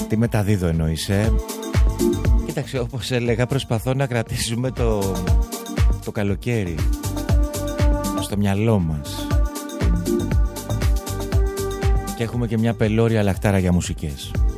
Τι μεταδίδω εννοείς, Κοίταξε, όπως έλεγα, προσπαθώ να κρατήσουμε το καλοκαίρι στο μυαλό μας. Και έχουμε και μια πελώρια λαχτάρα για μουσικές.